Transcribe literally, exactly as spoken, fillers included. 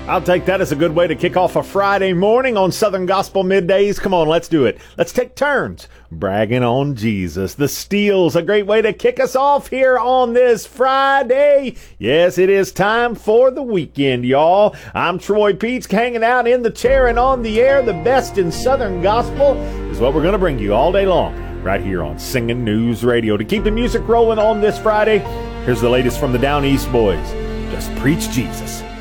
I'll take that as a good way to kick off a Friday morning on Southern Gospel Middays. Come on, let's do it. Let's take turns bragging on Jesus. The Steels, a great way to kick us off here on this Friday. Yes, it is time for the weekend, y'all. I'm Troy Peets, hanging out in the chair and on the air. The best in Southern Gospel is what we're going to bring you all day long right here on Singing News Radio. To keep the music rolling on this Friday, here's the latest from the Down East Boys. Just preach Jesus.